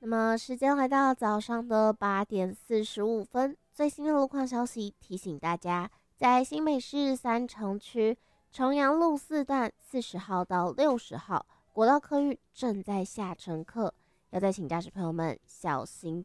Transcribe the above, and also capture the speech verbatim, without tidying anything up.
么时间来到早上的八点四十五分，最新的路况消息提醒大家，在新北市三重区重阳路四段四十号到六十号国道客运正在下乘客，要再请驾驶朋友们小心